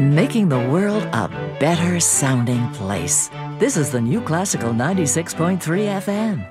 making the world a better sounding place. This is the New Classical 96.3 FM.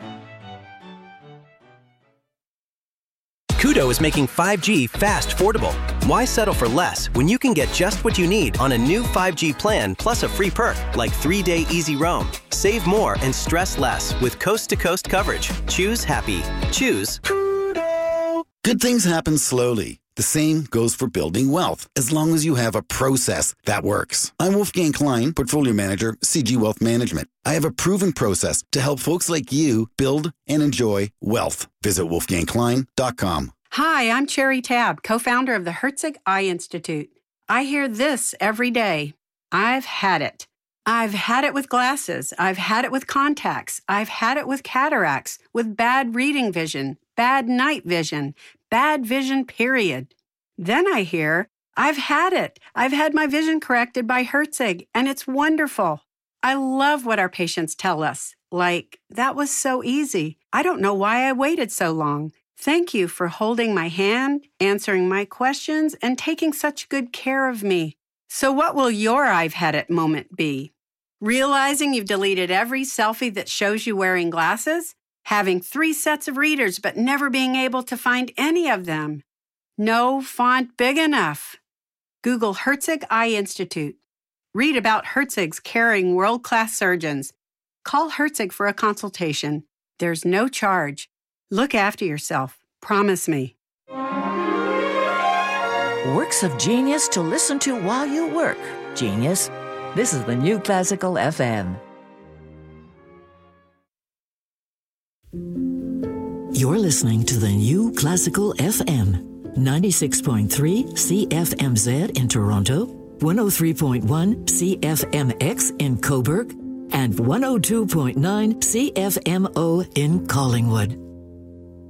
Kudo is making 5G fast affordable. Why settle for less when you can get just what you need on a new 5G plan plus a free perk like 3-day easy roam? Save more and stress less with coast-to-coast coverage. Choose happy. Choose Kudo. Good things happen slowly. The same goes for building wealth, as long as you have a process that works. I'm Wolfgang Klein, Portfolio Manager, CG Wealth Management. I have a proven process to help folks like you build and enjoy wealth. Visit wolfgangklein.com. Hi, I'm Cherry Tabb, co-founder of the Herzig Eye Institute. I hear this every day. I've had it. I've had it with glasses. I've had it with contacts. I've had it with cataracts, with bad reading vision, bad night vision, bad vision, period. Then I hear, I've had it. I've had my vision corrected by Herzig, and it's wonderful. I love what our patients tell us. Like, that was so easy. I don't know why I waited so long. Thank you for holding my hand, answering my questions, and taking such good care of me. So what will your I've had it moment be? Realizing you've deleted every selfie that shows you wearing glasses? Having 3 sets of readers but never being able to find any of them? No font big enough? Google Herzig Eye Institute. Read about Herzig's caring world-class surgeons. Call Herzig for a consultation. There's no charge. Look after yourself. Promise me. Works of genius to listen to while you work. Genius. This is the New Classical FM. You're listening to the New Classical FM. 96.3 CFMZ in Toronto, 103.1 CFMX in Cobourg, and 102.9 CFMO in Collingwood.